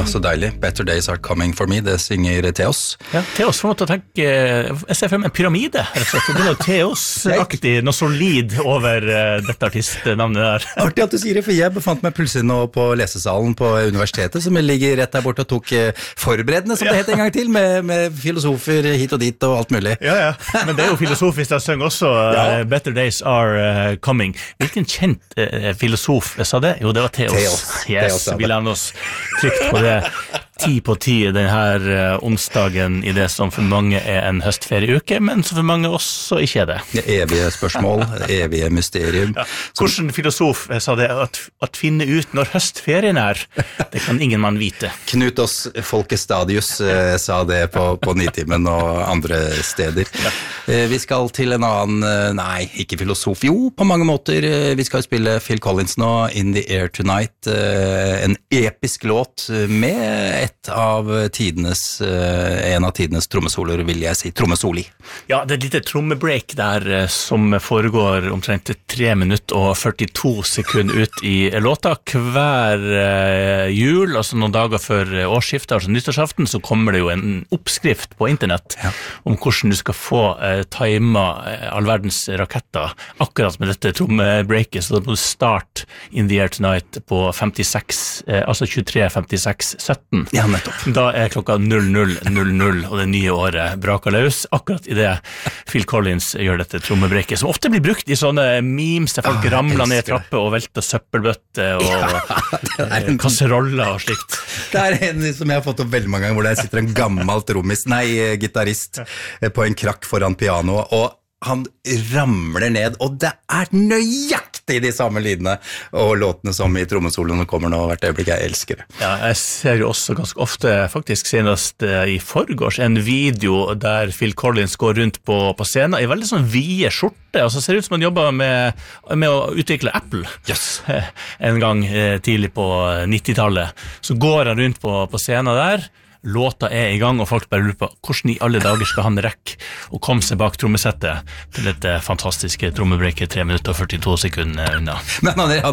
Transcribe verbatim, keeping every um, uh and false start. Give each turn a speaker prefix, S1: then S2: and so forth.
S1: så deilig. Better days are coming for me, det synger Theos.
S2: Ja, Theos får måtte tenke, jeg ser for meg en pyramide, rett og slett. Det er noe Theos-aktig, noe solid over uh, dette artistnavnet der.
S1: Artig at du sier det, for jeg befant meg plutselig nå på lesesalen på universitetet, som ligger rett der borte og tok uh, forberedende, som det het en gang til, med, med filosofer hit og dit og alt mulig.
S2: Ja, ja, men det er jo filosofisk, jeg synger også uh, ja. Better days are uh, coming. Hvilken kjent uh, filosof sa det? Jo, det var Theos.
S1: Theos.
S2: Yes, Theos, vi lander oss trygt på det. Ti på ti denne her uh, onsdagen i det som for mange er en høstferieuke, men som for mange også ikke er det.
S1: Det evige spørsmål, det evige mysterium.
S2: Ja. Hvordan filosof sa det at, at finne ut når høstferien er, det kan ingen mann vite.
S1: Knutos Folkestadius uh, sa det på, på Nitimen og andre steder. Ja. Uh, vi skal til en annen, uh, nei, ikke filosof, jo, på mange måter. Uh, vi skal spille Phil Collins nå, In the Air Tonight, uh, en episk låt med et av tidenes, en av tidenes trommesoler, vil jeg si, trommesoli.
S2: Ja, det er et lite trommebreak der som foregår omtrent tre minutter og førtito sekunder ut i låta. Hver jul, altså noen dager før årsskiftet, altså nyttårsaften, så kommer det jo en oppskrift på internett ja. Om hvordan du skal få eh, timet all verdens raketter akkurat med dette trommebreaket, så da må du starte In the Air Tonight på femtiseks, eh, altså tjuetre femtiseks sytten.
S1: Ja, nettopp.
S2: Da er klokka null null null null, og det nye året braker løs, akkurat i det Phil Collins gjør dette trommebrekket, som ofte blir brukt i sånne memes der folk ah, ramler ned trapper og velter søppelbøtter og ja, en... kasseroller og slikt.
S1: Det er en som jeg har fått opp veldig mange ganger, hvor der sitter en gammel trommis, nei, gitarist, på en krakk foran piano, og han ramler ned, og det er nøyaktig de samme lydene og låtene som i trommesoloene kommer nå hvert øyeblikk. Jeg elsker det.
S2: Ja, jeg ser jo også ganske ofte, faktisk senest i forgårs, en video der Phil Collins går rundt på, på scenen i veldig sånn vide skjorte, og så ser det ut som han jobber med, med å utvikle Apple.
S1: Yes.
S2: En gang tidlig på nittitallet. Så går han rundt på, på scenen der, låta er i gang, og folk bare lurer på hvordan i alle dager skal han rekke å komme seg bak trommesettet til dette fantastiske trommebreaket tre minutter og førtito sekunder unna.
S1: Men han er